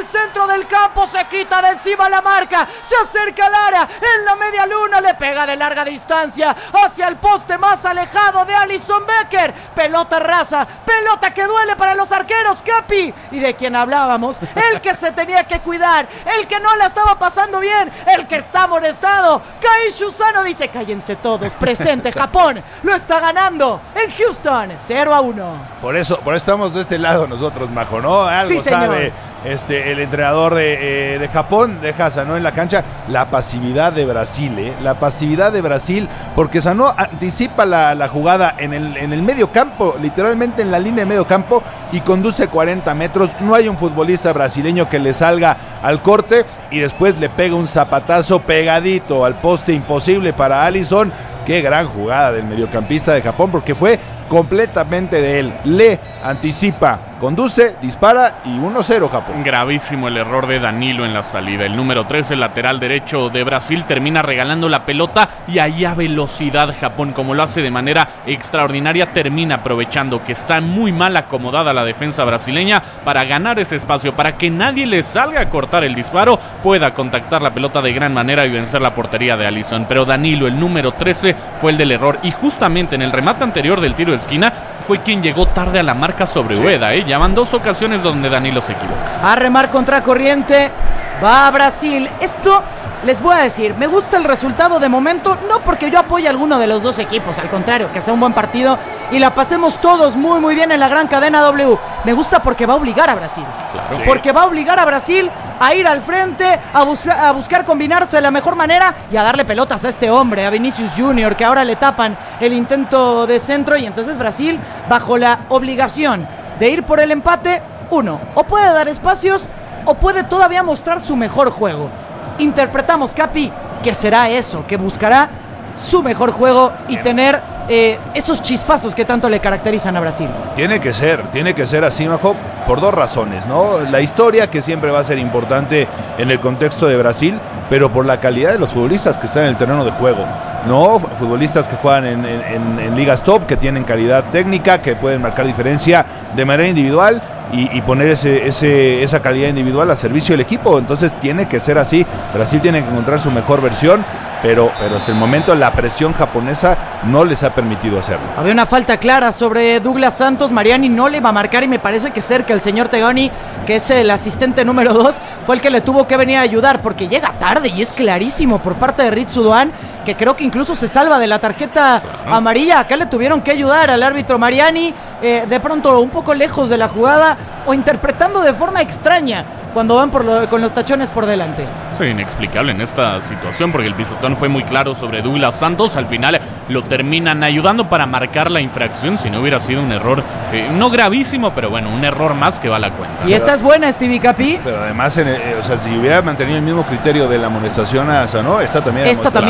el centro del campo, se quita de encima la marca, se acerca al área, en la media luna le pega de larga distancia hacia el poste más alejado de Alisson Becker. Pelota rasa, pelota que duele para los arqueros, Capi. Y de quien hablábamos, el que se tenía que cuidar, el que no la estaba pasando bien, el que está amonestado. Kaishu Sano dice: cállense todos, presente. Japón lo está ganando en Houston, 0-1. Por eso estamos de este lado nosotros, Majo, ¿no? Algo sí, sabe el entrenador de Japón. Deja a Sano en la cancha. La pasividad de Brasil, la pasividad de Brasil, porque Sano anticipa la jugada en el medio campo, literalmente en la línea de medio campo, y conduce 40 metros. No hay un futbolista brasileño que le salga al corte, y después le pega un zapatazo pegadito al poste, imposible para Alisson. Qué gran jugada del mediocampista de Japón, porque fue completamente de él. Le anticipa, conduce, dispara y 1-0 Japón. Gravísimo el error de Danilo en la salida. El número 13, el lateral derecho de Brasil, termina regalando la pelota, y ahí a velocidad Japón, como lo hace de manera extraordinaria, termina aprovechando que está muy mal acomodada la defensa brasileña para ganar ese espacio, para que nadie le salga a cortar el disparo, pueda contactar la pelota de gran manera y vencer la portería de Alisson. Pero Danilo, el número 13, fue el del error, y justamente en el remate anterior del tiro de esquina fue quien llegó tarde a la marca sobre Ueda. Ya van 2 ocasiones donde Danilo se equivoca. A remar contra corriente, va a Brasil. Esto, les voy a decir, me gusta el resultado de momento, no porque yo apoye a alguno de los dos equipos, al contrario, que sea un buen partido y la pasemos todos muy muy bien en la gran cadena W. Me gusta porque va a obligar a Brasil. Claro. Porque va a obligar a Brasil a ir al frente, a buscar combinarse de la mejor manera y a darle pelotas a este hombre, a Vinicius Junior, que ahora le tapan el intento de centro, y entonces Brasil, bajo la obligación de ir por el empate, o puede dar espacios o puede todavía mostrar su mejor juego. Interpretamos, Capi, que será eso, que buscará su mejor juego y tener esos chispazos que tanto le caracterizan a Brasil. Tiene que ser así, Majo, por 2 razones, ¿no? La historia, que siempre va a ser importante en el contexto de Brasil, pero por la calidad de los futbolistas que están en el terreno de juego, ¿no? Futbolistas que juegan en ligas top, que tienen calidad técnica, que pueden marcar diferencia de manera individual y poner esa calidad individual a servicio del equipo. Entonces tiene que ser así. Brasil tiene que encontrar su mejor versión, pero hasta el momento la presión japonesa no les ha permitido hacerlo. Había una falta clara sobre Douglas Santos. Mariani no le iba a marcar, y me parece que cerca el señor Tegoni, que es el asistente número 2, fue el que le tuvo que venir a ayudar, porque llega tarde y es clarísimo por parte de Ritsu Doan, que creo que incluso se salva de la tarjeta amarilla. Acá le tuvieron que ayudar al árbitro Mariani, de pronto un poco lejos de la jugada o interpretando de forma extraña cuando van con los tachones por delante. Sí, inexplicable en esta situación, porque el pisotón fue muy claro sobre Douglas Santos. Al final lo terminan ayudando para marcar la infracción, si no hubiera sido un error, no gravísimo, pero bueno, un error más que va a la cuenta. Y esta es buena, Stevie Capi. Pero además, si hubiera mantenido el mismo criterio de la amonestación a Sano, esta también.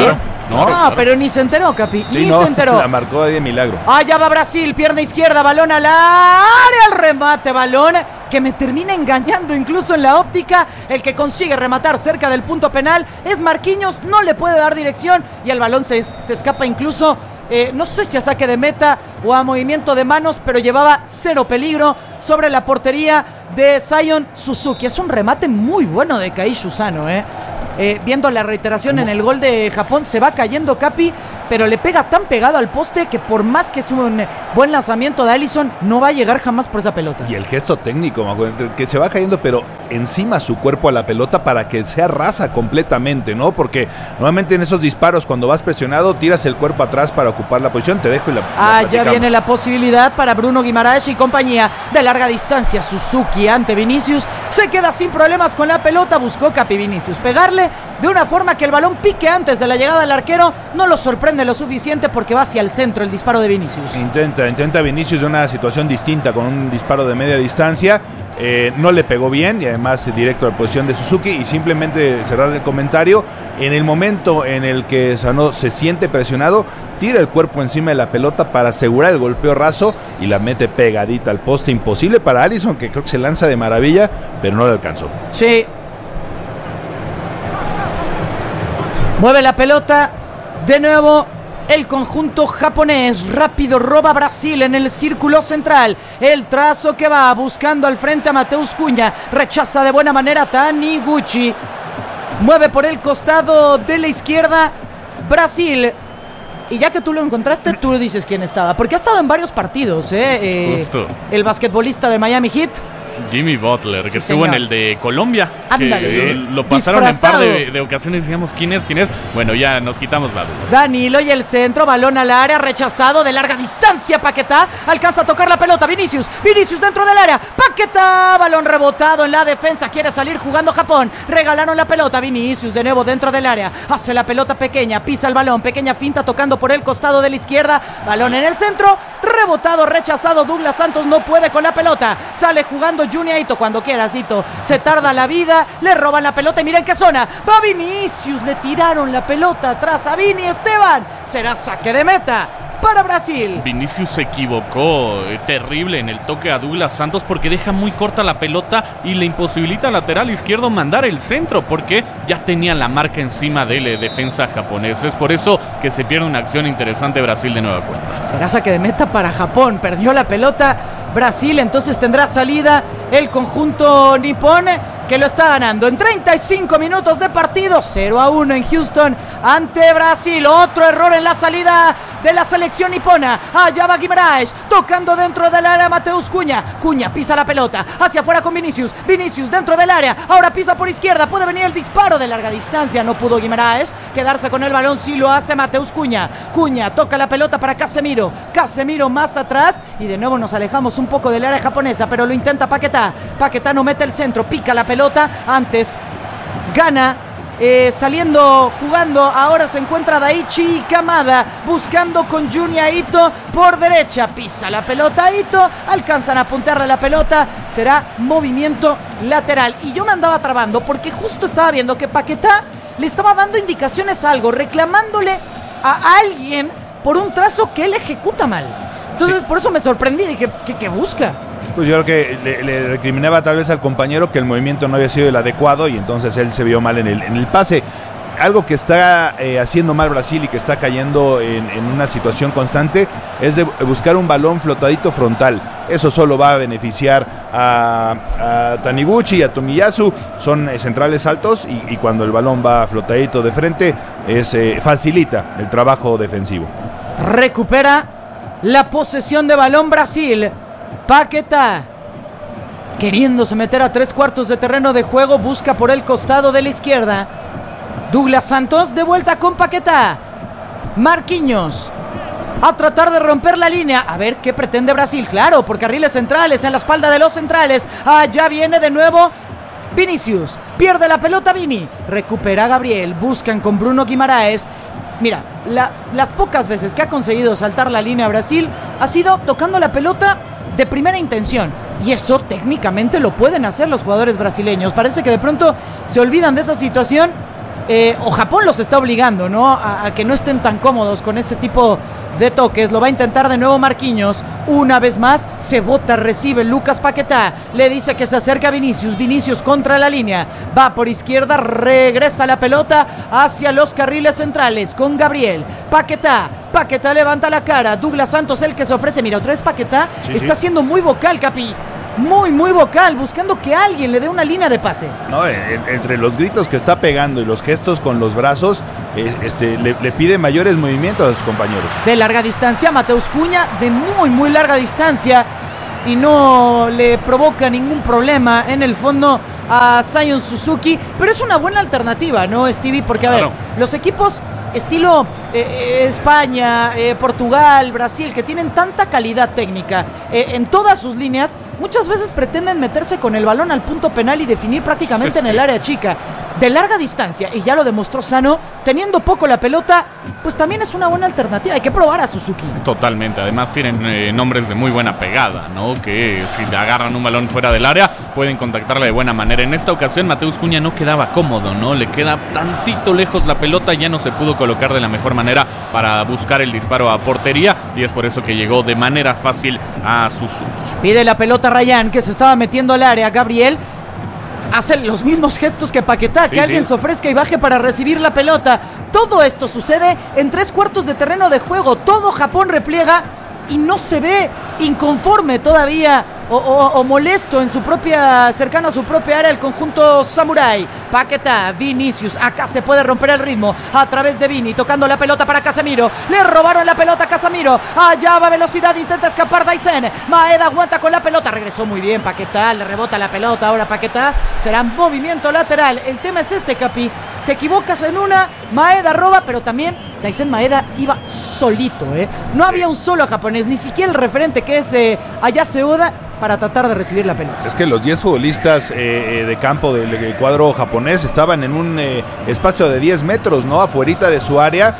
No, claro. Pero ni se enteró, Capi, sí, ni no, se enteró. La marcó de milagro. Allá va Brasil, pierna izquierda, balón al área, el remate, balón que me termina engañando incluso en la óptica. El que consigue rematar cerca del punto penal es Marquinhos, no le puede dar dirección y el balón se escapa incluso, no sé si a saque de meta o a movimiento de manos, pero llevaba 0 peligro sobre la portería de Zion Suzuki. Es un remate muy bueno de Kaishu Sano, viendo la reiteración en el gol de Japón, se va cayendo, Capi, pero le pega tan pegado al poste que por más que es un buen lanzamiento de Alisson, no va a llegar jamás por esa pelota. Y el gesto técnico, que se va cayendo, pero encima su cuerpo a la pelota para que sea rasa completamente, ¿no? Porque normalmente en esos disparos, cuando vas presionado, tiras el cuerpo atrás para ocupar la posición. Te dejo y la ya viene la posibilidad para Bruno Guimaraes y compañía de larga distancia. Suzuki ante Vinicius, se queda sin problemas con la pelota, buscó Capi Vinicius pegarle de una forma que el balón pique antes de la llegada del arquero. No lo sorprende lo suficiente porque va hacia el centro el disparo de Vinicius. Intenta Vinicius de una situación distinta con un disparo de media distancia. No le pegó bien y además directo a la posición de Suzuki. Y simplemente cerrar el comentario, en el momento en el que Sano se siente presionado, tira el cuerpo encima de la pelota para asegurar el golpeo raso y la mete pegadita al poste. Imposible para Alisson, que creo que se lanza de maravilla, pero no le alcanzó. Sí. Mueve la pelota de nuevo el conjunto japonés. Rápido roba Brasil en el círculo central. El trazo que va buscando al frente a Mateus Cunha. Rechaza de buena manera Taniguchi. Mueve por el costado de la izquierda Brasil. Y ya que tú lo encontraste, tú dices quién estaba. Porque ha estado en varios partidos, Justo. El basquetbolista de Miami Heat. Jimmy Butler, Sí, que estuvo señor. en el de Colombia. Ándale. Que lo pasaron Disfrazado. en par de ocasiones. Decíamos, ¿quién es? Bueno, ya nos quitamos la duda. Danilo y el centro, balón al área, rechazado de larga distancia. Paquetá alcanza a tocar la pelota. Vinicius dentro del área. Paquetá, balón rebotado en la defensa. Quiere salir jugando Japón. Regalaron la pelota. Vinicius de nuevo dentro del área. Hace la pelota pequeña, pisa el balón. Pequeña finta tocando por el costado de la izquierda. Balón en el centro. Rebotado, rechazado. Douglas Santos no puede con la pelota. Sale jugando Junior Ito cuando quiera, Ito. Se tarda la vida. Le roban la pelota y miren qué zona. Va Vinicius. Le tiraron la pelota atrás a Vini Esteban. Será saque de meta para Brasil. Vinicius se equivocó terrible en el toque a Douglas Santos porque deja muy corta la pelota y le imposibilita al lateral izquierdo mandar el centro porque ya tenía la marca encima del defensa japonés. Es por eso que se pierde una acción interesante Brasil de nueva cuenta. Será saque de meta para Japón. Perdió la pelota Brasil, entonces tendrá salida el conjunto nipón, que lo está ganando en 35 minutos de partido. 0-1 en Houston ante Brasil. Otro error en la salida de la selección nipona. Allá va Guimaraes, tocando dentro del área Mateus Cunha. Cunha pisa la pelota hacia afuera con Vinicius. Vinicius dentro del área, ahora pisa por izquierda. Puede venir el disparo de larga distancia. No pudo Guimaraes quedarse con el balón. Sí lo hace Mateus Cunha. Cunha toca la pelota para Casemiro. Casemiro más atrás y de nuevo nos alejamos un poco del área japonesa, pero lo intenta Paquetá. Paquetá no mete el centro, pica la pelota. Antes gana jugando, ahora se encuentra Daichi Kamada buscando con Junior Ito por derecha, pisa la pelota Ito, alcanzan a apuntarle la pelota, será movimiento lateral. Y yo me andaba trabando porque justo estaba viendo que Paquetá le estaba dando indicaciones a algo, reclamándole a alguien por un trazo que él ejecuta mal. Entonces por eso me sorprendí, dije, ¿qué busca? Pues yo creo que le recriminaba tal vez al compañero que el movimiento no había sido el adecuado y entonces él se vio mal en el pase. Algo que está haciendo mal Brasil y que está cayendo en una situación constante es de buscar un balón flotadito frontal. Eso solo va a beneficiar a Taniguchi y a Tomiyasu. Son centrales altos y cuando el balón va flotadito de frente facilita el trabajo defensivo. Recupera la posesión de balón Brasil. Paquetá, queriéndose meter a 3/4 de terreno de juego, busca por el costado de la izquierda. Douglas Santos de vuelta con Paquetá. Marquinhos a tratar de romper la línea. A ver qué pretende Brasil. Claro, por carriles centrales, en la espalda de los centrales. Allá viene de nuevo Vinicius. Pierde la pelota Vini. Recupera Gabriel. Buscan con Bruno Guimaraes. Mira, las pocas veces que ha conseguido saltar la línea Brasil ha sido tocando la pelota de primera intención, y eso técnicamente lo pueden hacer los jugadores brasileños. Parece que de pronto se olvidan de esa situación, o Japón los está obligando, ¿no? A que no estén tan cómodos con ese tipo de toques. Lo va a intentar de nuevo Marquinhos. Una vez más se bota, recibe Lucas Paquetá. Le dice que se acerca Vinicius. Vinicius contra la línea. Va por izquierda, regresa la pelota hacia los carriles centrales con Gabriel. Paquetá levanta la cara. Douglas Santos el que se ofrece. Mira, otra vez Paquetá está siendo muy vocal, Capi. Muy vocal, buscando que alguien le dé una línea de pase. No, entre los gritos que está pegando y los gestos con los brazos, le pide mayores movimientos a sus compañeros. De larga distancia, Mateus Cunha, de muy larga distancia, y no le provoca ningún problema en el fondo a Zion Suzuki, pero es una buena alternativa, ¿no, Stevie? Porque, a ver, los equipos estilo España, Portugal, Brasil, que tienen tanta calidad técnica en todas sus líneas, muchas veces pretenden meterse con el balón al punto penal y definir prácticamente en el área chica. De larga distancia, y ya lo demostró Sano, teniendo poco la pelota, pues también es una buena alternativa. Hay que probar a Suzuki. Totalmente, además tienen nombres de muy buena pegada, ¿no? Que si le agarran un balón fuera del área, pueden contactarle de buena manera. En esta ocasión, Mateus Cunha no quedaba cómodo, ¿no? Le queda tantito lejos la pelota, ya no se pudo colocar de la mejor manera para buscar el disparo a portería, y es por eso que llegó de manera fácil a Suzuki. Pide la pelota Rayán, que se estaba metiendo al área. Gabriel hace los mismos gestos que Paquetá, que alguien se ofrezca y baje para recibir la pelota. Todo esto sucede en 3/4 de terreno de juego. Todo Japón repliega y no se ve inconforme todavía o molesto en su propia, cercano a su propia área el conjunto samurái. Paquetá, Vinicius, acá se puede romper el ritmo a través de Vini, tocando la pelota para Casemiro, le robaron la pelota a Casemiro, allá va velocidad, intenta escapar Daisen, Maeda aguanta con la pelota, regresó muy bien Paquetá, le rebota la pelota, ahora Paquetá, será movimiento lateral. El tema es este, Capi, te equivocas en una, Maeda roba, pero también Daisen Maeda iba solito, no había un solo japonés, ni siquiera el referente que es Ayase Oda, para tratar de recibir la pelota. Es que los 10 futbolistas de campo del cuadro japonés estaban en un espacio de 10 metros, ¿no? Afuerita de su área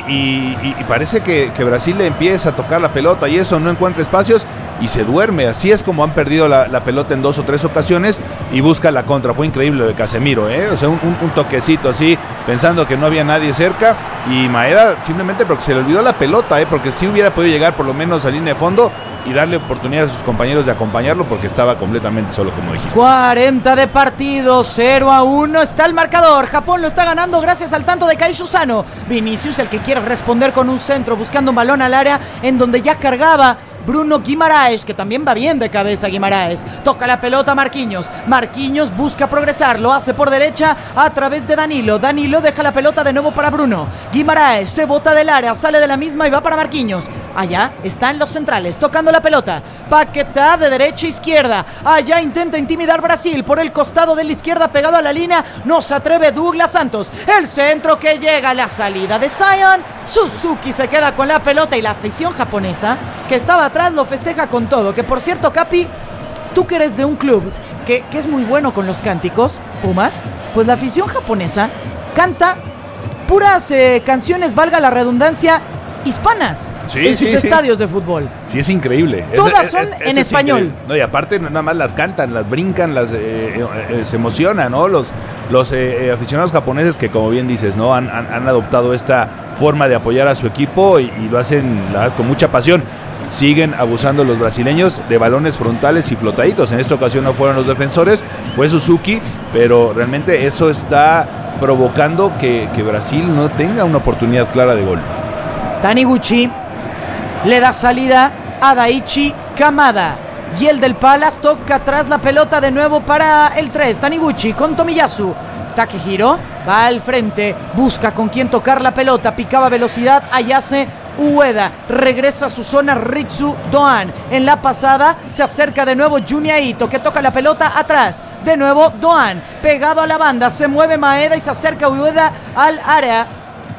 y parece que Brasil le empieza a tocar la pelota y eso, no encuentra espacios y se duerme. Así es como han perdido la pelota en 2 o 3 ocasiones y busca la contra. Fue increíble lo de Casemiro, O sea, un toquecito así, pensando que no había nadie cerca y Maeda simplemente porque se le olvidó la pelota, porque sí hubiera podido llegar por lo menos a línea de fondo y darle oportunidad a sus compañeros de acompañarlo porque estaba completamente solo, como dijiste. 40 de partido, 0-1 está el marcador. Japón lo está ganando gracias al tanto de Kaishu Sano. Vinicius, el que quiere responder con un centro, buscando un balón al área en donde ya cargaba Bruno Guimaraes, que también va bien de cabeza Guimaraes. Toca la pelota Marquinhos. Marquinhos busca progresar, lo hace por derecha a través de Danilo. Danilo deja la pelota de nuevo para Bruno. Guimaraes se bota del área, sale de la misma y va para Marquinhos. Allá están los centrales, tocando la pelota. Paquetá de derecha a izquierda. Allá intenta intimidar Brasil por el costado de la izquierda pegado a la línea. No se atreve Douglas Santos. El centro que llega a la salida de Zion. Suzuki se queda con la pelota y la afición japonesa que estaba atrás lo festeja con todo. Que por cierto, Capi, tú que eres de un club que es muy bueno con los cánticos, Pumas, pues la afición japonesa canta puras canciones, valga la redundancia, hispanas. En sus estadios de fútbol. Sí, es increíble. Todas son en español. No, y aparte nada más las cantan, las brincan, se emocionan, ¿no? Los aficionados japoneses que, como bien dices, ¿no? Han adoptado esta forma de apoyar a su equipo y lo hacen con mucha pasión. Siguen abusando los brasileños de balones frontales y flotaditos. En esta ocasión no fueron los defensores, fue Suzuki, pero realmente eso está provocando que Brasil no tenga una oportunidad clara de gol. Taniguchi le da salida a Daichi Kamada y el del Palace toca atrás la pelota de nuevo para el 3. Taniguchi con Tomiyasu. Takehiro va al frente, busca con quién tocar la pelota, picaba velocidad, Ayase Ueda, regresa a su zona Ritsu Doan. En la pasada se acerca de nuevo Junya Ito, que toca la pelota atrás. De nuevo Doan, pegado a la banda, se mueve Maeda y se acerca Ueda al área.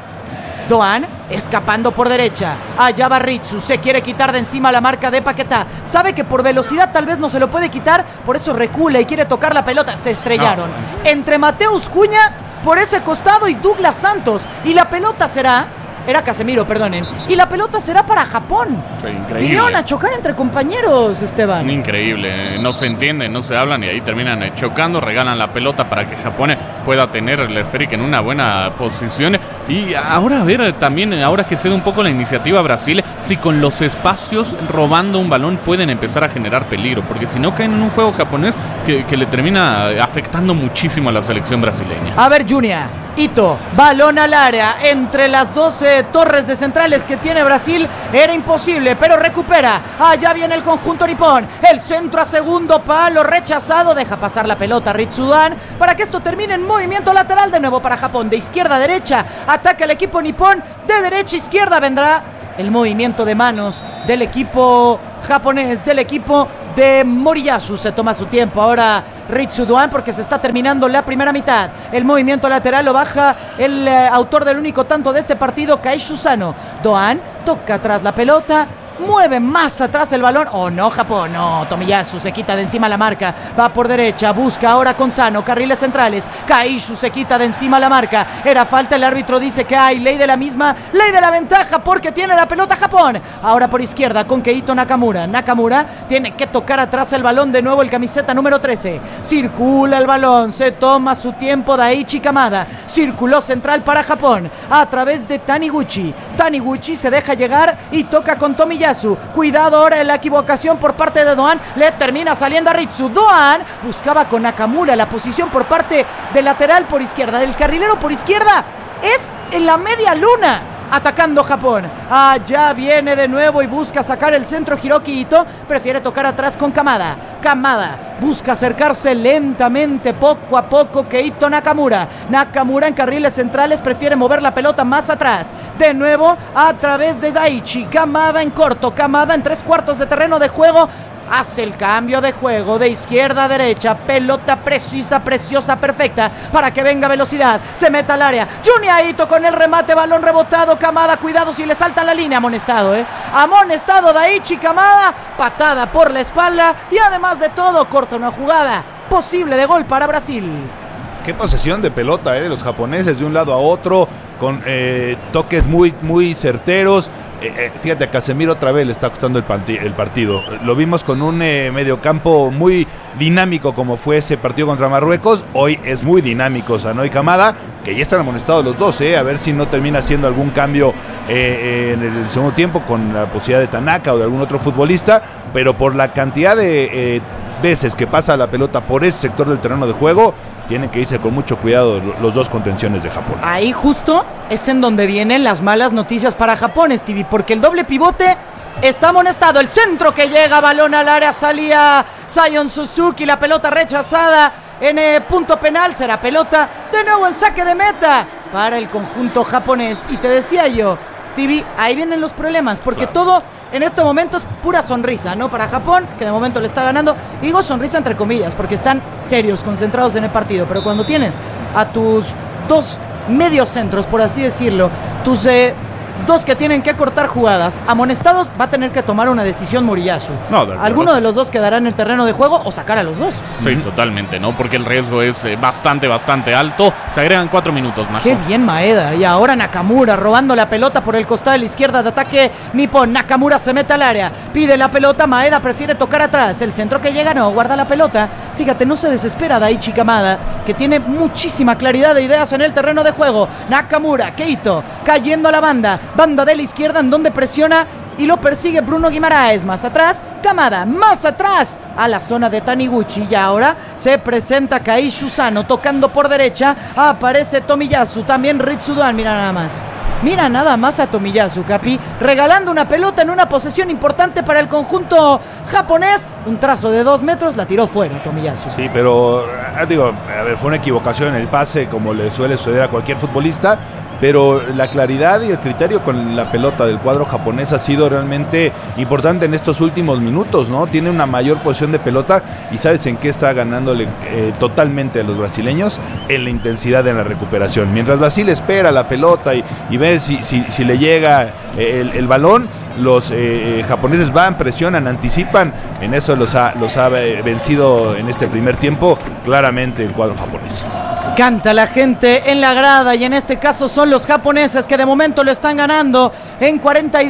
Doan escapando por derecha. Allá va Ritsu, se quiere quitar de encima la marca de Paquetá. Sabe que por velocidad tal vez no se lo puede quitar, por eso recula y quiere tocar la pelota. Se estrellaron entre Mateus Cunha por ese costado y Douglas Santos. Y la pelota será... Era Casemiro, perdonen. Y la pelota será para Japón. Sí, increíble. Vinieron a chocar entre compañeros, Esteban. Increíble. No se entienden, no se hablan y ahí terminan chocando. Regalan la pelota para que Japón pueda tener la esférica en una buena posición. Y ahora a ver también, ahora que cede un poco la iniciativa Brasil, si con los espacios robando un balón pueden empezar a generar peligro. Porque si no caen en un juego japonés que le termina afectando muchísimo a la selección brasileña. A ver, Junya Ito, balón al área entre las 12 torres de centrales que tiene Brasil. Era imposible, pero recupera. Allá viene el conjunto nipón. El centro a segundo palo, rechazado. Deja pasar la pelota Ritsudan para que esto termine en movimiento lateral de nuevo para Japón. De izquierda a derecha, ataca el equipo nipón. De derecha a izquierda vendrá el movimiento de manos del equipo japonés, del equipo de Moriyasu. Se toma su tiempo ahora Ritsu Doan porque se está terminando la primera mitad. El movimiento lateral lo baja el autor del único tanto de este partido, Kaishu Sano. Doan toca atrás la pelota, mueve más atrás el balón. Oh no, Japón, no, Tomiyasu se quita de encima la marca, va por derecha, busca ahora con Sano, carriles centrales. Kaishu se quita de encima la marca, era falta, el árbitro dice que hay ley de la misma, ley de la ventaja porque tiene la pelota Japón. Ahora por izquierda con Keito Nakamura. Nakamura tiene que tocar atrás el balón de nuevo, el camiseta número 13. Circula el balón, se toma su tiempo Daichi Kamada. Circuló central para Japón a través de Taniguchi. Taniguchi se deja llegar y toca con Tomiyasu. Tomiyasu. Cuidado ahora en la equivocación por parte de Doan. Le termina saliendo a Ritsu. Doan buscaba con Nakamura la posición por parte del lateral por izquierda. Del carrilero por izquierda es en la media luna. Atacando Japón. Ya viene de nuevo y busca sacar el centro Hiroki Ito. Prefiere tocar atrás con Kamada. Kamada busca acercarse lentamente, poco a poco, Keito Nakamura. Nakamura en carriles centrales prefiere mover la pelota más atrás. De nuevo a través de Daichi. Kamada en corto. Kamada en 3/4 de terreno de juego. Hace el cambio de juego de izquierda a derecha. Pelota precisa, preciosa, perfecta para que venga velocidad. Se meta al área. Junya Ito con el remate. Balón rebotado. Kamada, cuidado si le saltan la línea. Amonestado, amonestado Daichi Kamada. Patada por la espalda. Y además de todo, corta una jugada posible de gol para Brasil. Qué posesión de pelota de los japoneses de un lado a otro, con toques muy, muy certeros. Fíjate, a Casemiro otra vez le está costando el partido. Lo vimos con un mediocampo muy dinámico como fue ese partido contra Marruecos. Hoy es muy dinámico Sanoy Kamada, que ya están amonestados los dos, a ver si no termina haciendo algún cambio en el segundo tiempo con la posibilidad de Tanaka o de algún otro futbolista, pero por la cantidad de veces que pasa la pelota por ese sector del terreno de juego, tienen que irse con mucho cuidado los dos contenciones de Japón. Ahí justo es en donde vienen las malas noticias para Japón, Stevie, porque el doble pivote está amonestado. El centro que llega, balón al área, salía Sion Suzuki, la pelota rechazada en punto penal. Será pelota de nuevo en saque de meta para el conjunto japonés. Y te decía yo, Stevie, ahí vienen los problemas, porque claro, todo en este momento es pura sonrisa, ¿no? Para Japón, que de momento le está ganando. Digo sonrisa entre comillas, porque están serios, concentrados en el partido. Pero cuando tienes a tus dos medios centros, por así decirlo, tus dos que tienen que cortar jugadas, amonestados, va a tener que tomar una decisión Moriyasu. Alguno de los dos quedará en el terreno de juego o sacar a los dos. Sí, totalmente, ¿no? Porque el riesgo es bastante alto. Se agregan 4 minutos más. Qué bien Maeda. Y ahora Nakamura robando la pelota por el costado de la izquierda de ataque nipón. Nakamura se mete al área, pide la pelota, Maeda prefiere tocar atrás. El centro que llega no, guarda la pelota. Fíjate, no se desespera Daichi Kamada, que tiene muchísima claridad de ideas en el terreno de juego. Nakamura, Keito, cayendo a la banda de la izquierda en donde presiona y lo persigue Bruno Guimaraes. Más atrás, Kamada, más atrás a la zona de Taniguchi. Y ahora se presenta Kai Shusano tocando por derecha. Aparece Tomiyasu, también Ritsudoan. Mira nada más a Tomiyasu, Capi, regalando una pelota en una posesión importante para el conjunto japonés. Un trazo de 2 metros, la tiró fuera Tomiyasu. Sí, pero fue una equivocación en el pase, como le suele suceder a cualquier futbolista. Pero la claridad y el criterio con la pelota del cuadro japonés ha sido realmente importante en estos últimos minutos, ¿no? Tiene una mayor posición de pelota y ¿sabes en qué está ganándole totalmente a los brasileños? En la intensidad de la recuperación. Mientras Brasil espera la pelota y ve si le llega el balón, los japoneses van, presionan, anticipan. En eso los ha vencido en este primer tiempo claramente el cuadro japonés. Canta la gente en la grada y en este caso son los japoneses que de momento lo están ganando en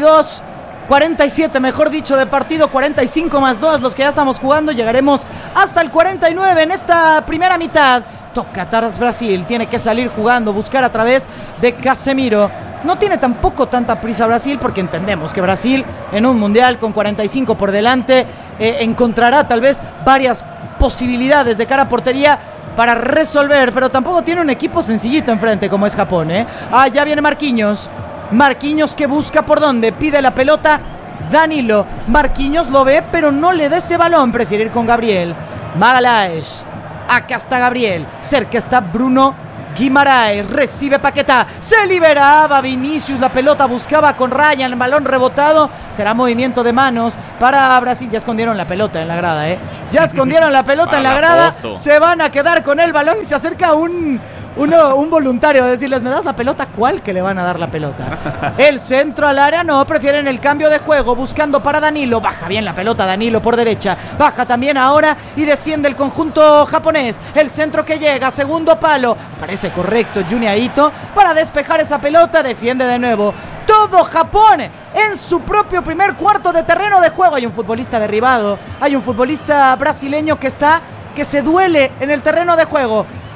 47 mejor dicho de partido, 45 más 2 los que ya estamos jugando. Llegaremos hasta el 49 en esta primera mitad. Toca atrás Brasil, tiene que salir jugando, buscar a través de Casemiro. No tiene tampoco tanta prisa Brasil, porque entendemos que Brasil en un mundial con 45 por delante encontrará tal vez varias posibilidades de cara a portería para resolver, pero tampoco tiene un equipo sencillito enfrente como es Japón, ya viene Marquinhos que busca por dónde, pide la pelota Danilo. Marquinhos lo ve, pero no le da ese balón, prefiere ir con Gabriel Magalhães. Acá está Gabriel, cerca está Bruno Guimaraes, recibe Paquetá, se liberaba Vinicius, la pelota buscaba con Ryan, el balón rebotado, será movimiento de manos para Brasil. Ya escondieron la pelota en la grada, ya escondieron la pelota en la grada, se van a quedar con el balón y se acerca un voluntario a decirles, ¿me das la pelota? ¿Cuál que le van a dar la pelota? El centro al área, no, prefieren el cambio de juego, buscando para Danilo, baja bien la pelota Danilo por derecha, baja también ahora y desciende el conjunto japonés. El centro que llega, segundo palo, parece correcto Junya Ito para despejar esa pelota, defiende de nuevo todo Japón en su propio primer cuarto de terreno de juego. Hay un futbolista derribado, hay un futbolista brasileño que se duele en el terreno de juego.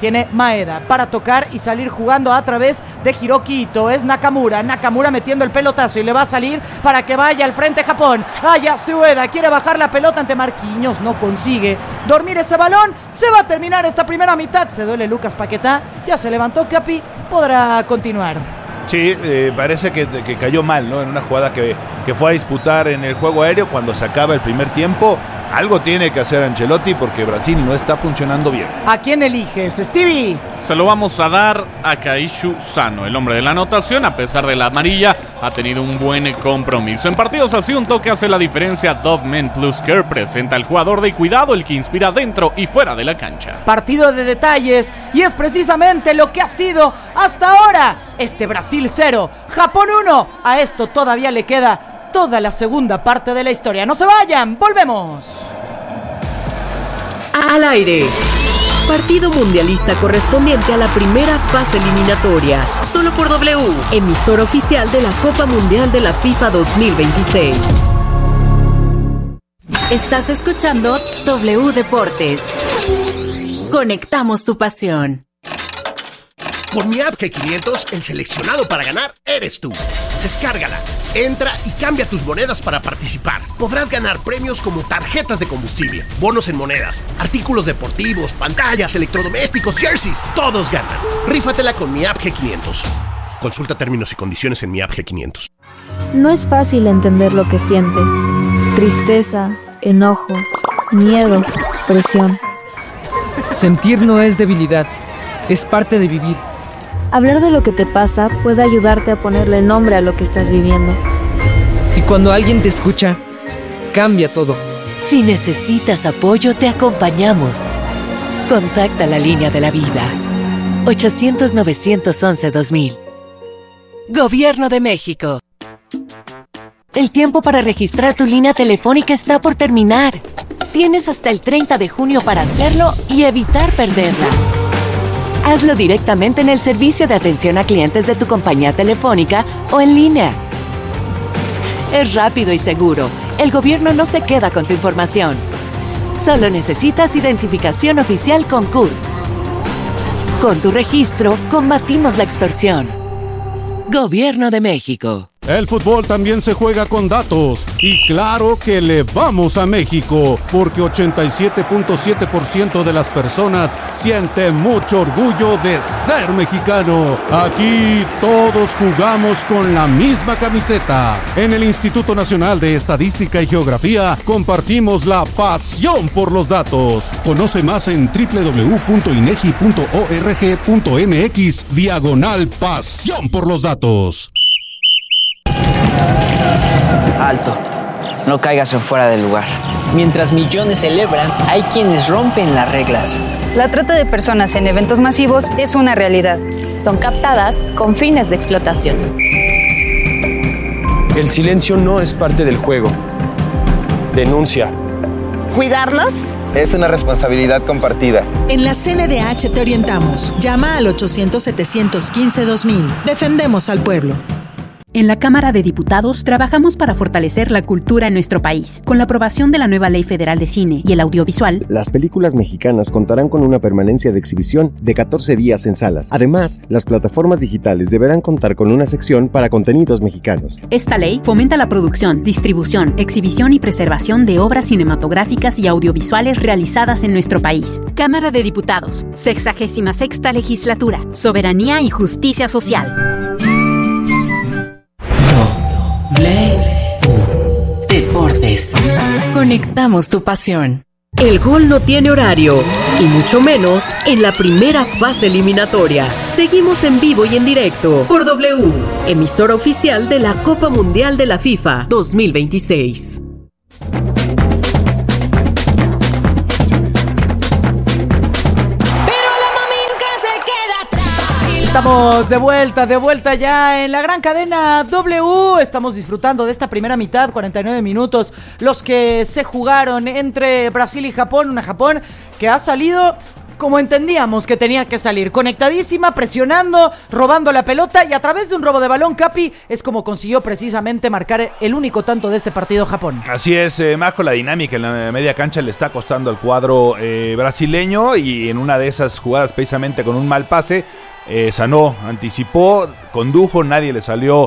tiene Maeda para tocar y salir jugando a través de Hiroki Ito. Es Nakamura metiendo el pelotazo y le va a salir para que vaya al frente Japón. Ayase Ueda quiere bajar la pelota ante Marquinhos, no consigue dormir ese balón. Se va a terminar esta primera mitad. Se duele Lucas Paquetá, ya se levantó Capi, podrá continuar. Sí, parece que cayó mal, ¿no? En una jugada que fue a disputar en el juego aéreo cuando se acaba el primer tiempo. Algo tiene que hacer Ancelotti porque Brasil no está funcionando bien. ¿A quién eliges, Stevie? Se lo vamos a dar a Kaishu Sano, el hombre de la anotación. A pesar de la amarilla, ha tenido un buen compromiso. En partidos así, un toque hace la diferencia. Dove Plus Care presenta al jugador de cuidado, el que inspira dentro y fuera de la cancha. Partido de detalles, y es precisamente lo que ha sido hasta ahora este Brasil 0, Japón 1. A esto todavía le queda toda la segunda parte de la historia. No se vayan, volvemos. Al aire. Partido mundialista correspondiente a la primera fase eliminatoria. Solo por W, emisora oficial de la Copa Mundial de la FIFA 2026. Estás escuchando W Deportes. Conectamos tu pasión. Con mi app G500, el seleccionado para ganar eres tú. Descárgala, entra y cambia tus monedas para participar. Podrás ganar premios como tarjetas de combustible, bonos en monedas, artículos deportivos, pantallas, electrodomésticos, jerseys. Todos ganan. Rífatela con mi app G500. Consulta términos y condiciones en mi app G500. No es fácil entender lo que sientes. Tristeza, enojo, miedo, presión. Sentir no es debilidad, es parte de vivir. Hablar de lo que te pasa puede ayudarte a ponerle nombre a lo que estás viviendo. Y cuando alguien te escucha, cambia todo. Si necesitas apoyo, te acompañamos. Contacta la línea de la vida. 800-911-2000. Gobierno de México. El tiempo para registrar tu línea telefónica está por terminar. Tienes hasta el 30 de junio para hacerlo y evitar perderla. Hazlo directamente en el servicio de atención a clientes de tu compañía telefónica o en línea. Es rápido y seguro. El gobierno no se queda con tu información. Solo necesitas identificación oficial con CURP. Con tu registro, combatimos la extorsión. Gobierno de México. El fútbol también se juega con datos y claro que le vamos a México porque 87.7% de las personas sienten mucho orgullo de ser mexicano. Aquí todos jugamos con la misma camiseta. En el Instituto Nacional de Estadística y Geografía compartimos la pasión por los datos. Conoce más en www.inegi.org.mx/pasión por los datos. Alto, no caigas en fuera del lugar. Mientras millones celebran, hay quienes rompen las reglas. La trata de personas en eventos masivos es una realidad. Son captadas con fines de explotación. El silencio no es parte del juego. Denuncia. ¿Cuidarlos? Es una responsabilidad compartida. En la CNDH te orientamos. Llama al 800-715-2000. Defendemos al pueblo. En la Cámara de Diputados trabajamos para fortalecer la cultura en nuestro país. Con la aprobación de la nueva Ley Federal de Cine y el Audiovisual, las películas mexicanas contarán con una permanencia de exhibición de 14 días en salas. Además, las plataformas digitales deberán contar con una sección para contenidos mexicanos. Esta ley fomenta la producción, distribución, exhibición y preservación de obras cinematográficas y audiovisuales realizadas en nuestro país. Cámara de Diputados, 66ª Legislatura, Soberanía y Justicia Social. Deportes. Conectamos tu pasión. El gol no tiene horario, y mucho menos en la primera fase eliminatoria. Seguimos en vivo y en directo por W, emisora oficial de la Copa Mundial de la FIFA 2026. Estamos de vuelta ya en la gran cadena W. Estamos disfrutando de esta primera mitad, 49 minutos, los que se jugaron entre Brasil y Japón. Una Japón que ha salido como entendíamos que tenía que salir, conectadísima, presionando, robando la pelota, y a través de un robo de balón, Capi, es como consiguió precisamente marcar el único tanto de este partido Japón. Así es, Majo, la dinámica en la media cancha le está costando al cuadro brasileño, y en una de esas jugadas, precisamente con un mal pase, Sanó, anticipó, condujo, nadie le salió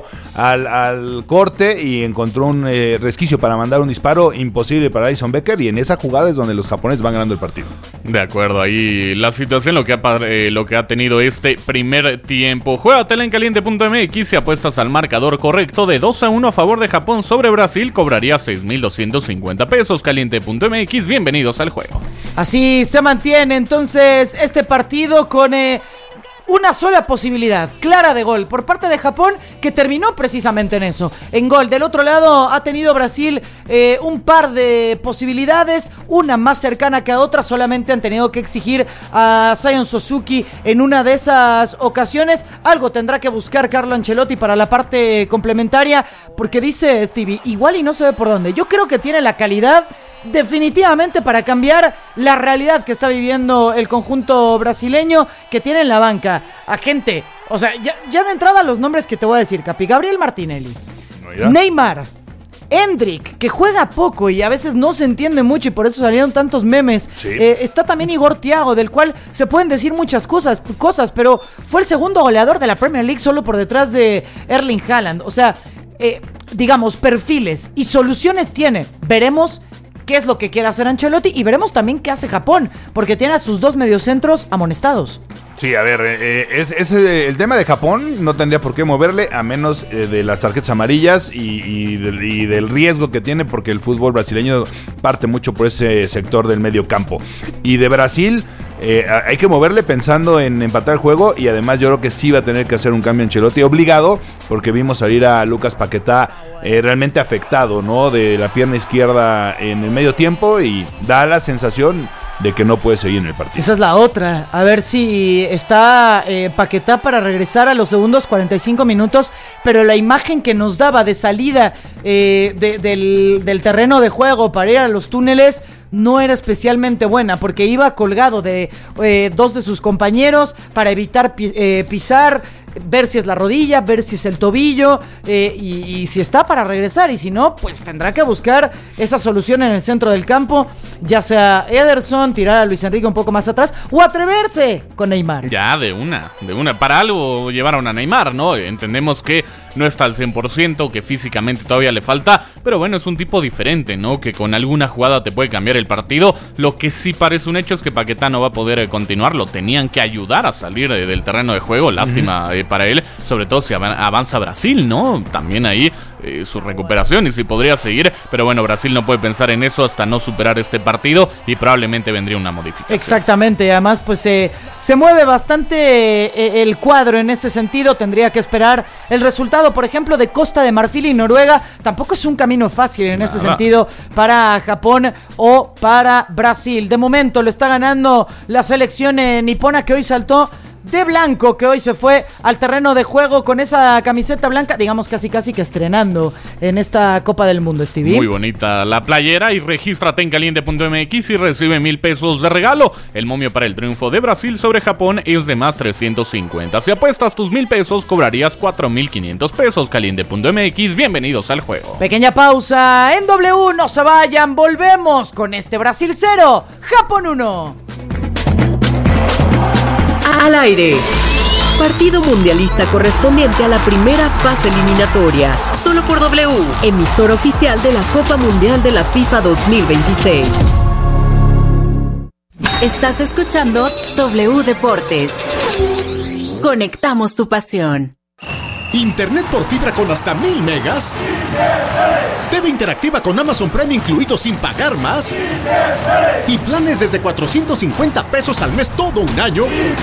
al corte y encontró un resquicio para mandar un disparo imposible para Alisson Becker, y en esa jugada es donde los japoneses van ganando el partido. De acuerdo, ahí la situación, lo que ha tenido este primer tiempo. Juégatela en caliente.mx, si apuestas al marcador correcto de 2-1 a favor de Japón sobre Brasil, cobrarías 6,250 pesos. Caliente.mx, bienvenidos al juego. Así se mantiene entonces este partido con una sola posibilidad clara de gol por parte de Japón, que terminó precisamente en eso, en gol. Del otro lado ha tenido Brasil un par de posibilidades, una más cercana que a otra. Solamente han tenido que exigir a Zion Suzuki en una de esas ocasiones. Algo tendrá que buscar Carlo Ancelotti para la parte complementaria, porque dice Stevie, igual y no se ve por dónde. Yo creo que tiene la calidad definitivamente para cambiar la realidad que está viviendo el conjunto brasileño, que tiene en la banca a gente, o sea, ya de entrada los nombres que te voy a decir, Capi: Gabriel Martinelli, Neymar, Endrick, que juega poco y a veces no se entiende mucho y por eso salieron tantos memes. Sí. Está también Igor Thiago, del cual se pueden decir muchas cosas, pero fue el segundo goleador de la Premier League, solo por detrás de Erling Haaland. O sea, digamos, perfiles y soluciones tiene. Veremos qué es lo que quiere hacer Ancelotti y veremos también qué hace Japón, porque tiene a sus dos mediocentros amonestados. Sí, a ver, el tema de Japón no tendría por qué moverle, a menos de las tarjetas amarillas y del riesgo que tiene, porque el fútbol brasileño parte mucho por ese sector del medio campo. Y de Brasil hay que moverle pensando en empatar el juego, y además yo creo que sí va a tener que hacer un cambio Ancelotti obligado, porque vimos salir a Lucas Paquetá realmente afectado, ¿no?, de la pierna izquierda en el medio tiempo, y da la sensación de que no puede seguir en el partido. Esa es la otra, a ver si está Paquetá para regresar a los segundos 45 minutos, pero la imagen que nos daba de salida del terreno de juego para ir a los túneles no era especialmente buena, porque iba colgado de dos de sus compañeros para evitar pisar, ver si es la rodilla, ver si es el tobillo, y si está para regresar, y si no, pues tendrá que buscar esa solución en el centro del campo, ya sea Ederson, tirar a Luis Enrique un poco más atrás, o atreverse con Neymar. Ya, de una, para algo llevaron a Neymar, ¿no? Entendemos que no está al 100%, que físicamente todavía le falta, pero bueno, es un tipo diferente, ¿no?, que con alguna jugada te puede cambiar el partido. Lo que sí parece un hecho es que Paquetá no va a poder continuar, lo tenían que ayudar a salir del terreno de juego, lástima para él, sobre todo si avanza Brasil, ¿no? También ahí su recuperación y si podría seguir, pero bueno, Brasil no puede pensar en eso hasta no superar este partido, y probablemente vendría una modificación. Exactamente, además pues se mueve bastante el cuadro en ese sentido. Tendría que esperar el resultado, por ejemplo, de Costa de Marfil y Noruega. Tampoco es un camino fácil en ese sentido para Japón o para Brasil. De momento lo está ganando la selección nipona, que hoy saltó de blanco, que hoy se fue al terreno de juego con esa camiseta blanca, digamos casi que estrenando en esta Copa del Mundo, Stevie. Muy bonita la playera, y regístrate en caliente.mx y recibe 1,000 pesos de regalo. El momio para el triunfo de Brasil sobre Japón es de más 350. Si apuestas tus 1,000 pesos, cobrarías 4,500 pesos. Caliente.mx, bienvenidos al juego. Pequeña pausa en W, no se vayan, volvemos con este Brasil 0, Japón 1. Al aire. Partido mundialista correspondiente a la primera fase eliminatoria. Solo por W, emisora oficial de la Copa Mundial de la FIFA 2026. Estás escuchando W Deportes. Conectamos tu pasión. ¿Internet por fibra con hasta 1,000 megas? TV interactiva con Amazon Prime incluido sin pagar más. ¿Y planes desde 450 pesos al mes todo un año?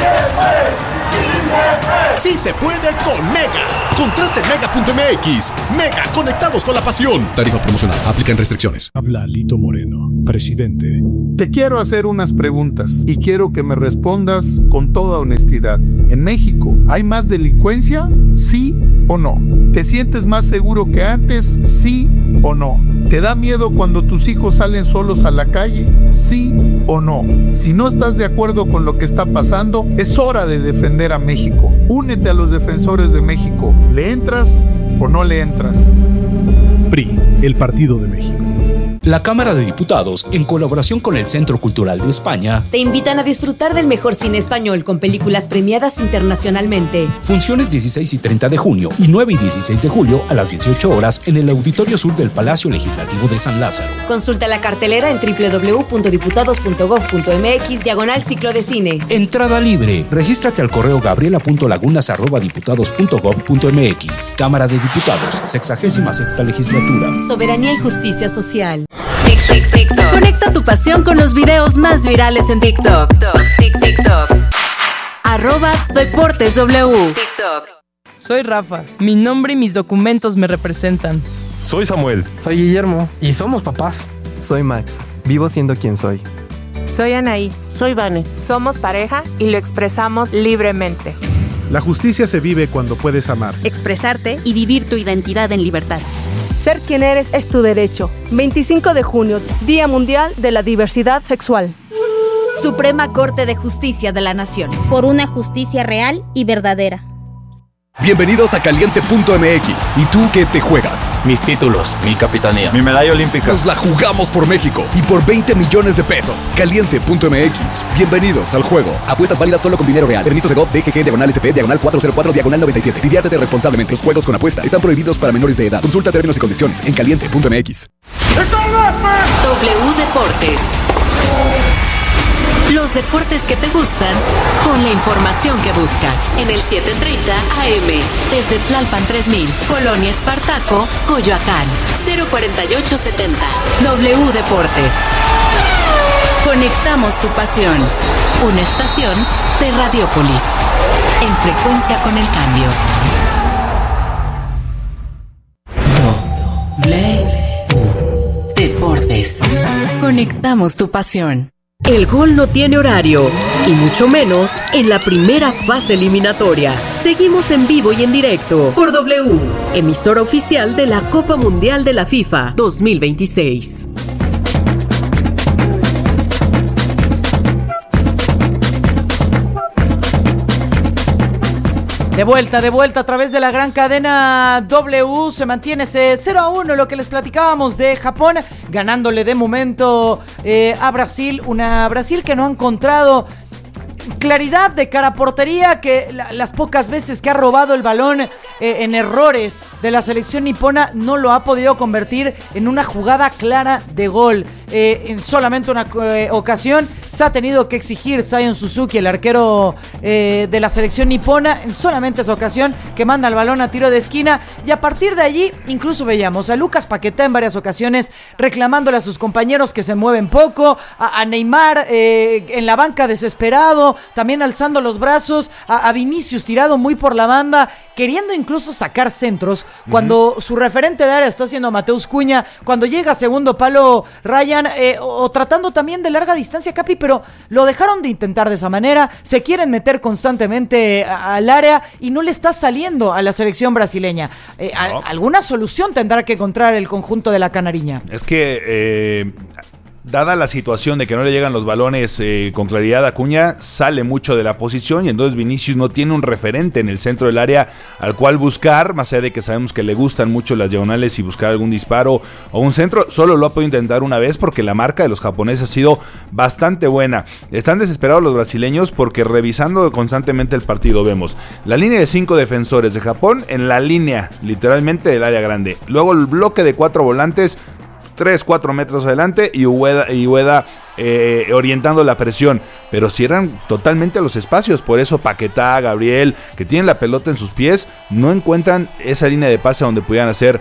¡Sí se puede con Mega! Contrate Mega.mx. Mega, conectados con la pasión. Tarifa promocional, aplican restricciones. Habla Lito Moreno, presidente. Te quiero hacer unas preguntas y quiero que me respondas con toda honestidad. ¿En México hay más delincuencia? ¿Sí o no? ¿Te sientes más seguro que antes? ¿Sí o no? ¿Te da miedo cuando tus hijos salen solos a la calle? ¿Sí o no. Si no estás de acuerdo con lo que está pasando, es hora de defender a México. Únete a los defensores de México. ¿Le entras o no le entras? PRI, el Partido de México. La Cámara de Diputados, en colaboración con el Centro Cultural de España, te invitan a disfrutar del mejor cine español con películas premiadas internacionalmente. Funciones 16 y 30 de junio y 9 y 16 de julio a las 18 horas en el Auditorio Sur del Palacio Legislativo de San Lázaro. Consulta la cartelera en www.diputados.gov.mx/ciclo de cine. Entrada libre. Regístrate al correo gabriela.lagunas@diputados.gov.mx. Cámara de Diputados, 66ª Legislatura. Soberanía y justicia social. TikTok. Conecta tu pasión con los videos más virales en TikTok. TikTok. @DeportesW. TikTok. Soy Rafa. Mi nombre y mis documentos me representan. Soy Samuel. Soy Guillermo. Y somos papás. Soy Max. Vivo siendo quien soy. Soy Anaí. Soy Vane. Somos pareja y lo expresamos libremente. La justicia se vive cuando puedes amar, expresarte y vivir tu identidad en libertad. Ser quien eres es tu derecho. 25 de junio, Día Mundial de la Diversidad Sexual. Suprema Corte de Justicia de la Nación. Por una justicia real y verdadera. Bienvenidos a Caliente.mx. ¿Y tú qué te juegas? Mis títulos, mi capitanía, mi medalla olímpica. Nos la jugamos por México y por 20 millones de pesos. Caliente.mx. Bienvenidos al juego. Apuestas válidas solo con dinero real. Permiso de GOV, DGG, /SP, /404, /97. Diviértete responsablemente. Los juegos con apuesta están prohibidos para menores de edad. Consulta términos y condiciones en Caliente.mx. W Deportes. Los deportes que te gustan, con la información que buscas. En el 730 AM, desde Tlalpan 3000, Colonia Espartaco, Coyoacán, 04870. W Deportes. Conectamos tu pasión. Una estación de Radiópolis. En frecuencia con el cambio. W Deportes. Conectamos tu pasión. El gol no tiene horario, y mucho menos en la primera fase eliminatoria. Seguimos en vivo y en directo por W, emisora oficial de la Copa Mundial de la FIFA 2026. De vuelta a través de la gran cadena W. Se mantiene ese 0-1, lo que les platicábamos de Japón, ganándole de momento a Brasil. Una Brasil que no ha encontrado claridad de cara a portería, que las pocas veces que ha robado el balón en errores de la selección nipona no lo ha podido convertir en una jugada clara de gol. En solamente una ocasión se ha tenido que exigir Zion Suzuki, el arquero de la selección nipona, en solamente esa ocasión, que manda el balón a tiro de esquina, y a partir de allí incluso veíamos a Lucas Paquetá en varias ocasiones reclamándole a sus compañeros que se mueven poco, a Neymar en la banca desesperado, también alzando los brazos, a Vinicius tirado muy por la banda, queriendo incluso sacar centros, cuando su referente de área está siendo Mateus Cunha, cuando llega a segundo palo Ryan, o tratando también de larga distancia Capi, pero lo dejaron de intentar de esa manera. Se quieren meter constantemente al área y no le está saliendo a la selección brasileña. Alguna solución tendrá que encontrar el conjunto de la Canariña. Es que dada la situación de que no le llegan los balones con claridad a Acuña, sale mucho de la posición y entonces Vinicius no tiene un referente en el centro del área al cual buscar, más allá de que sabemos que le gustan mucho las diagonales y buscar algún disparo o un centro. Solo lo ha podido intentar una vez porque la marca de los japoneses ha sido bastante buena. Están desesperados los brasileños porque, revisando constantemente el partido, vemos la línea de 5 defensores de Japón en la línea literalmente del área grande, luego el bloque de 4 volantes 3-4 metros adelante y Ueda orientando la presión, pero cierran totalmente los espacios. Por eso Paquetá, Gabriel, que tienen la pelota en sus pies, no encuentran esa línea de pase donde pudieran hacer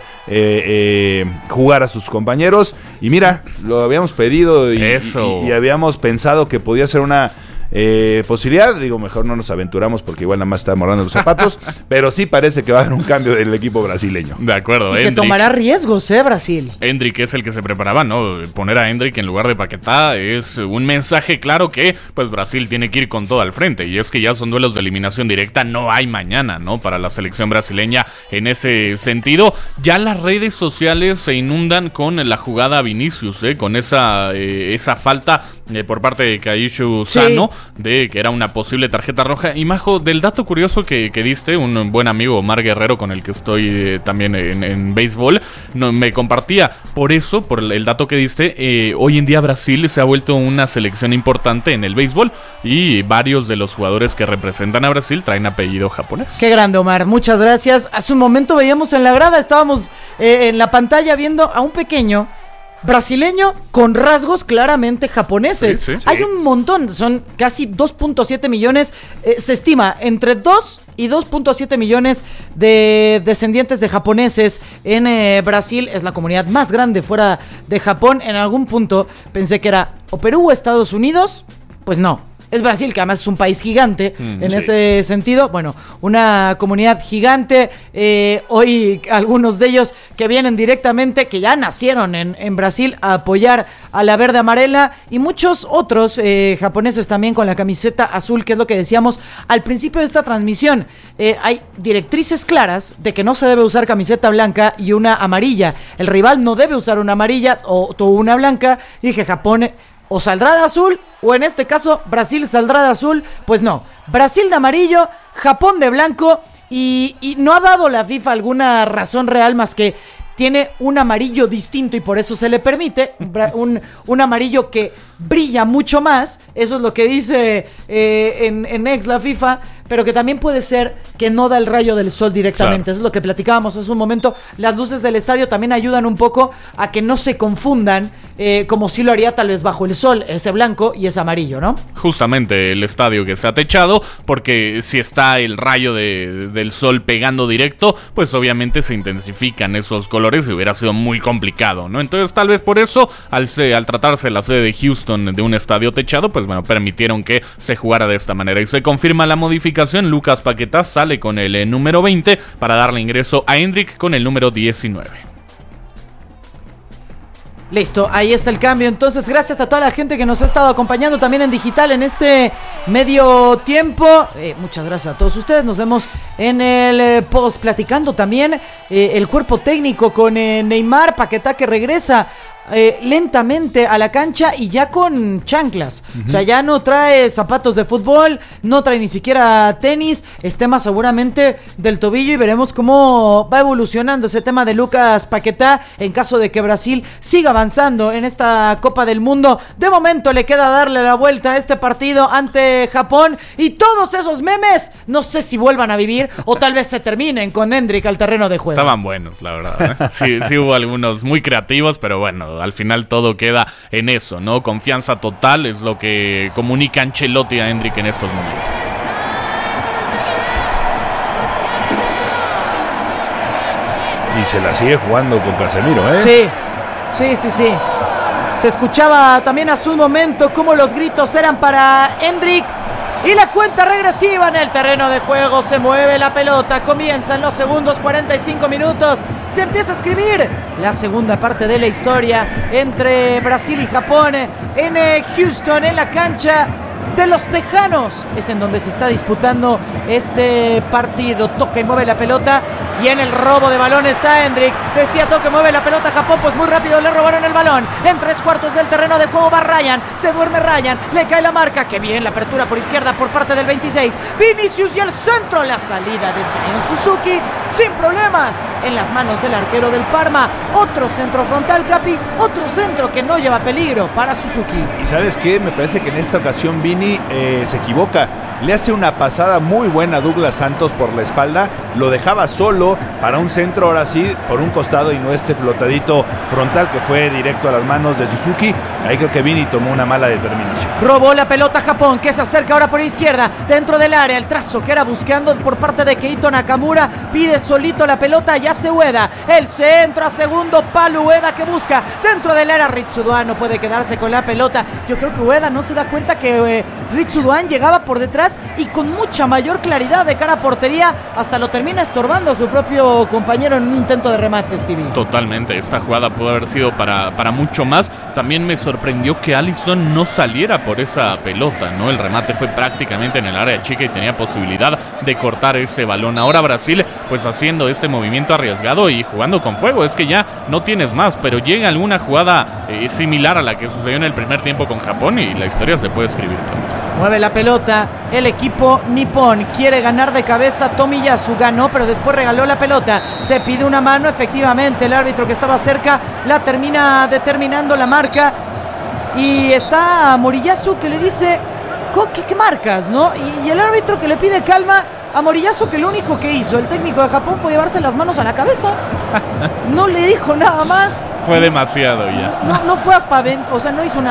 jugar a sus compañeros. Y mira, lo habíamos pedido y habíamos pensado que podía ser una posibilidad. Digo, mejor no nos aventuramos porque igual nada más está morando los zapatos, pero sí parece que va a haber un cambio del equipo brasileño. De acuerdo, y que tomará riesgos, Brasil. Endrick es el que se preparaba, ¿no? Poner a Endrick en lugar de Paquetá es un mensaje claro que pues Brasil tiene que ir con todo al frente, y es que ya son duelos de eliminación directa, no hay mañana, ¿no? Para la selección brasileña en ese sentido. Ya las redes sociales se inundan con la jugada a Vinicius, con esa falta por parte de Kaishu Sano, de que era una posible tarjeta roja. Y Majo, del dato curioso que diste, un buen amigo Omar Guerrero, con el que estoy también en béisbol, me compartía por el dato que diste. Hoy en día Brasil se ha vuelto una selección importante en el béisbol, y varios de los jugadores que representan a Brasil traen apellido japonés. Qué grande, Omar, muchas gracias. Hace un momento veíamos en la grada, estábamos en la pantalla viendo a un pequeño brasileño con rasgos claramente japoneses. Sí. Hay un montón, son casi 2.7 millones, se estima entre 2 y 2.7 millones de descendientes de japoneses en Brasil. Es la comunidad más grande fuera de Japón. En algún punto pensé que era o Perú o Estados Unidos, pues no. Es Brasil, que además es un país gigante en ese sentido. Bueno, una comunidad gigante. Hoy algunos de ellos que vienen directamente, que ya nacieron en Brasil, a apoyar a la verde amarela. Y muchos otros japoneses también con la camiseta azul, que es lo que decíamos al principio de esta transmisión. Hay directrices claras de que no se debe usar camiseta blanca y una amarilla. El rival no debe usar una amarilla o una blanca. Y dije, Japón o saldrá de azul, o en este caso Brasil saldrá de azul. Pues no, Brasil de amarillo, Japón de blanco, y no ha dado la FIFA alguna razón real más que tiene un amarillo distinto y por eso se le permite un amarillo que brilla mucho más. Eso es lo que dice en ex la FIFA, pero que también puede ser que no da el rayo del sol directamente. Claro. Eso es lo que platicábamos hace un momento. Las luces del estadio también ayudan un poco a que no se confundan, como si lo haría tal vez bajo el sol, ese blanco y ese amarillo, ¿no? Justamente el estadio que se ha techado, porque si está el rayo del sol pegando directo, pues obviamente se intensifican esos colores y hubiera sido muy complicado, ¿no? Entonces tal vez por eso, al tratarse la sede de Houston de un estadio techado, pues bueno, permitieron que se jugara de esta manera. Y se confirma la modificación. Lucas Paquetá sale con el número 20 para darle ingreso a Endrick con el número 19. Listo, ahí está el cambio. Entonces, gracias a toda la gente que nos ha estado acompañando también en digital en este medio tiempo. Muchas gracias a todos ustedes. Nos vemos en el post, platicando también el cuerpo técnico con Neymar. Paquetá, que regresa lentamente a la cancha y ya con chanclas. O sea, ya no trae zapatos de fútbol, no trae ni siquiera tenis. Es tema seguramente del tobillo, y veremos cómo va evolucionando ese tema de Lucas Paquetá en caso de que Brasil siga avanzando en esta Copa del Mundo. De momento le queda darle la vuelta a este partido ante Japón, y todos esos memes no sé si vuelvan a vivir o tal vez se terminen con Endrick al terreno de juego. Estaban buenos, la verdad, sí hubo algunos muy creativos, pero bueno, al final todo queda en eso, ¿no? Confianza total es lo que comunica Ancelotti a Endrick en estos momentos. Y se la sigue jugando con Casemiro, ¿eh? Sí. Se escuchaba también hace un momento cómo los gritos eran para Endrick. Y la cuenta regresiva en el terreno de juego. Se mueve la pelota. Comienzan los segundos 45 minutos. Se empieza a escribir la segunda parte de la historia entre Brasil y Japón en Houston, en la cancha de los Tejanos. Es en donde se está disputando este partido. Toca y mueve la pelota, y en el robo de balón está Endrick. Decía, toca y mueve la pelota Japón, pues muy rápido le robaron el balón. En 3/4 del terreno de juego va Ryan. Se duerme Ryan, le cae la marca. Que bien la apertura por izquierda por parte del 26 Vinicius, y el centro, la salida de Sion Suzuki sin problemas en las manos del arquero del Parma. Otro centro frontal, Capi, otro centro que no lleva peligro para Suzuki. ¿Y sabes qué? Me parece que en esta ocasión Vini se equivoca. Le hace una pasada muy buena a Douglas Santos por la espalda, lo dejaba solo solo para un centro ahora sí por un costado y no este flotadito frontal que fue directo a las manos de Suzuki. Ahí creo que Vini tomó una mala determinación. Robó la pelota Japón, que se acerca ahora por izquierda, dentro del área. El trazo que era buscando por parte de Keito Nakamura, pide solito la pelota, ya se Ueda. El centro a segundo palo, Ueda que busca dentro del área. Ritsudoan no puede quedarse con la pelota. Yo creo que Ueda no se da cuenta que Ritsudoan llegaba por detrás y con mucha mayor claridad de cara a portería, hasta lo termina estorbando a su propio compañero en un intento de remate, Stevie. Totalmente, esta jugada pudo haber sido para mucho más. También me sorprendió que Alisson no saliera por esa pelota, ¿no? El remate fue prácticamente en el área chica y tenía posibilidad de cortar ese balón. Ahora Brasil, pues haciendo este movimiento arriesgado y jugando con fuego. Es que ya no tienes más, pero llega alguna jugada similar a la que sucedió en el primer tiempo con Japón y la historia se puede escribir pronto. Mueve la pelota el equipo nipón, quiere ganar de cabeza. Tomiyasu ganó, pero después regaló la pelota. Se pide una mano, efectivamente el árbitro que estaba cerca la termina determinando la marca. Y está Moriyasu que le dice, ¿qué marcas, no? Y el árbitro que le pide calma a Moriyasu, que lo único que hizo el técnico de Japón fue llevarse las manos a la cabeza. No le dijo nada más. Fue demasiado ya. No fue aspavento, o sea, no hizo una